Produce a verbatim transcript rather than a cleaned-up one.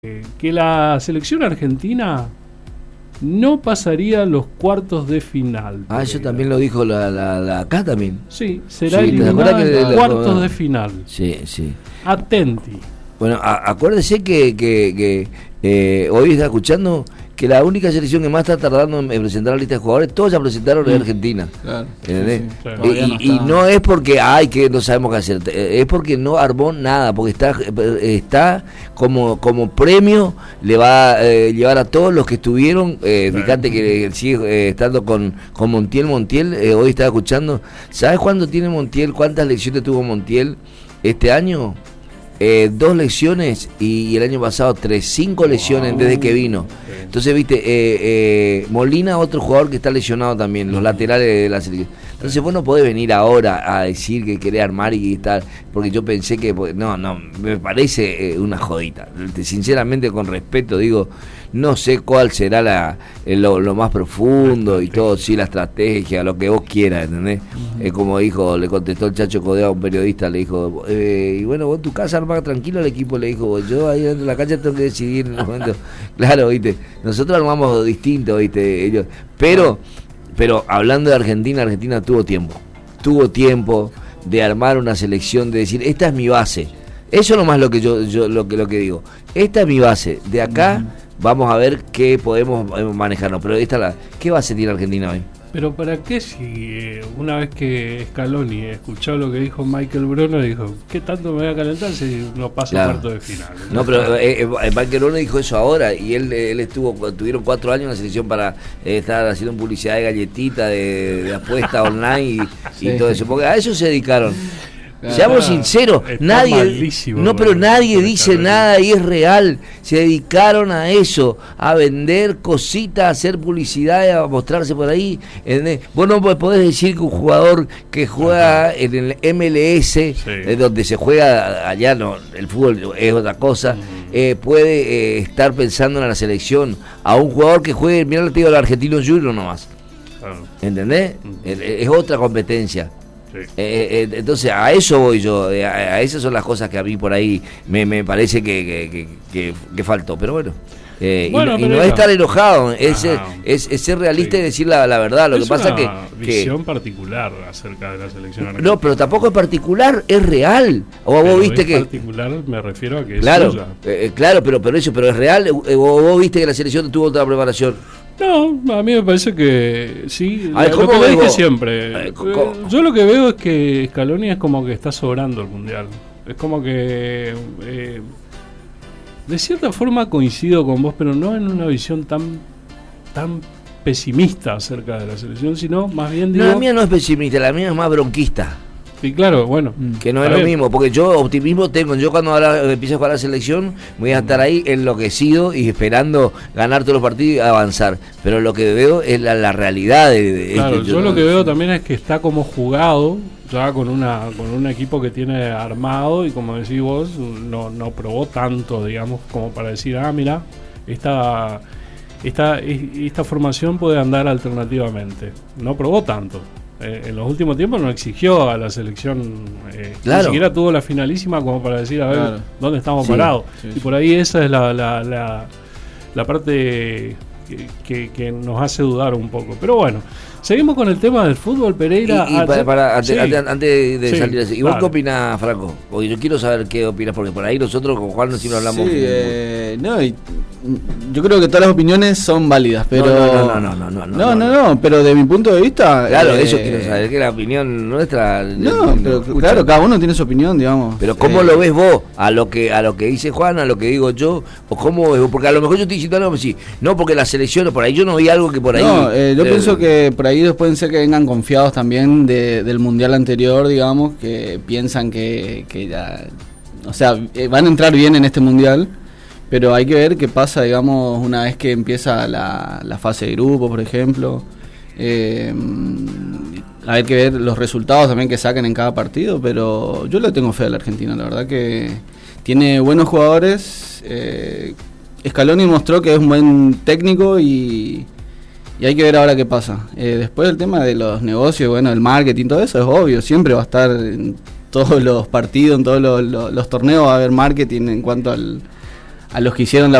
que la selección argentina no pasaría los cuartos de final. Ah, eso también lo dijo la, la, la acá también. Sí, será Sí, ¿te eliminada acuerdas que en la- cuartos la- de final. Sí, sí. Atenti. Bueno, a- acuérdese que, que, que eh, hoy está escuchando que la única selección que más está tardando en presentar la lista de jugadores, todos ya presentaron de Argentina. Claro. ¿Entendés? Sí, sí. Claro. Y, Todavía no y- y está. no es porque ay que no sabemos qué hacer, eh, es porque no armó nada, porque está está como como premio le va a eh, llevar a todos los que estuvieron, eh, fíjate que eh, sigue eh, estando con, con Montiel, Montiel eh, hoy estaba escuchando, ¿sabes cuándo tiene Montiel? ¿Cuántas lecciones tuvo Montiel este año? Eh, dos lesiones y, y el año pasado tres, cinco lesiones desde que vino. Entonces, viste, eh, eh, Molina, otro jugador que está lesionado también, los laterales de la selección. Entonces vos no podés venir ahora a decir que querés armar y tal, porque yo pensé que, pues, no, no, me parece eh, una jodita. Sinceramente, con respeto, digo, no sé cuál será la, eh, lo, lo más profundo y todo, sí, la estrategia, lo que vos quieras, ¿entendés? Uh-huh. Eh, como dijo, le contestó el Chacho Codea a un periodista, le dijo, eh, y bueno, vos en tu casa armás tranquilo al equipo, le dijo, yo ahí dentro de la cancha tengo que decidir en el momento. Claro, viste, nosotros armamos distinto, viste, ellos, pero, pero hablando de Argentina, Argentina tuvo tiempo, tuvo tiempo de armar una selección, de decir, esta es mi base. Eso nomás lo que yo, yo lo que lo que digo. Esta es mi base. De acá uh-huh. vamos a ver qué podemos manejarnos. Pero esta la, ¿qué base tiene Argentina hoy? Pero ¿para qué si eh, una vez que Scaloni escuchó lo que dijo Michael Bruno, dijo, ¿qué tanto me voy a calentar si no paso claro. cuarto de final? ¿No? No, pero eh, eh, Michael Bruno dijo eso ahora y él él estuvo, tuvieron cuatro años en la selección para eh, estar haciendo publicidad de galletita, de, de apuesta online y, sí. y todo eso. Porque a eso se dedicaron. Claro, seamos sinceros, nadie, no, pero nadie dice nada y es real. Se dedicaron a eso, a vender cositas, a hacer publicidad, a mostrarse por ahí. ¿Entendés? Vos no podés decir que un jugador que juega Ajá. en el M L S, sí. eh, donde se juega allá, no, el fútbol es otra cosa, uh-huh. eh, puede eh, estar pensando en la selección. A un jugador que juegue, mirá, te digo, el Argentino Junior nomás. Uh-huh. ¿Entendés? Uh-huh. Es, es otra competencia. Sí. Eh, eh, entonces a eso voy yo, a, a esas son las cosas que a mí por ahí me, me parece que, que, que, que, que faltó, pero bueno, eh, bueno y, y no es estar enojado, es, es, es, es ser realista sí. y decir la, la verdad. Lo es que pasa una que visión que, particular acerca de la selección argentina. No, pero tampoco es particular, es real. O pero vos viste es que particular me refiero a que claro, es suya. Eh, claro, pero pero eso, pero es real. O vos viste que la selección tuvo otra preparación. No, a mí me parece que sí, Ay, lo que le dije vos? siempre. Ay, ¿cómo? Yo lo que veo es que Scaloni es como que está sobrando el mundial. Es como que eh, de cierta forma coincido con vos, pero no en una visión tan tan pesimista acerca de la selección, sino más bien digo... No, la mía no es pesimista, la mía es más bronquista. Sí, claro, bueno. Que no es lo mismo, porque yo optimismo tengo. Yo cuando ahora empiezo a jugar la selección voy a estar ahí enloquecido y esperando ganar todos los partidos y avanzar. Pero lo que veo es la, la realidad de, de claro, este, yo, yo lo que veo también es que está como jugado ya con una con un equipo que tiene armado y como decís vos, no, no probó tanto, digamos, como para decir, ah, mira, esta, esta, esta formación puede andar alternativamente. No probó tanto. Eh, en los últimos tiempos no exigió a la selección, eh, claro. ni siquiera tuvo la finalísima como para decir, a ver, claro. dónde estamos sí, parados. Sí, y por ahí esa es la, la, la, la parte que, que, que nos hace dudar un poco. Pero bueno, seguimos con el tema del fútbol, Pereira. Y, y para, para, antes, sí. antes, antes de sí, salir así, ¿y vos vale. qué opinás, Franco? Porque yo quiero saber qué opinas, porque por ahí nosotros con Juan no siempre hablamos. Sí, eh, no, y, yo creo que todas las opiniones son válidas, pero no, no, no, no, no, no, no, no, no, no pero de mi punto de vista, claro, eh, eso quiero saber, que la opinión nuestra. No, no pero claro, cada uno tiene su opinión, digamos. Pero cómo eh, lo ves vos, a lo que a lo que dice Juan, a lo que digo yo, o cómo ves vos, porque a lo mejor yo estoy diciendo algo así, no, porque la selección, por ahí yo no vi algo que por ahí. No, eh, yo eh, pienso que por ahí pueden ser que vengan confiados también de, del mundial anterior, digamos, que piensan que, que ya, o sea, eh, van a entrar bien en este mundial. Pero hay que ver qué pasa, digamos, una vez que empieza la, la fase de grupo, por ejemplo. Eh, hay que ver los resultados también que saquen en cada partido, pero yo le tengo fe a la Argentina, la verdad que tiene buenos jugadores. Eh, Scaloni mostró que es un buen técnico y, y hay que ver ahora qué pasa. Eh, después el tema de los negocios, bueno, el marketing, todo eso es obvio, siempre va a estar en todos los partidos, en todos los, los, los torneos va a haber marketing en cuanto al... a los que hicieron la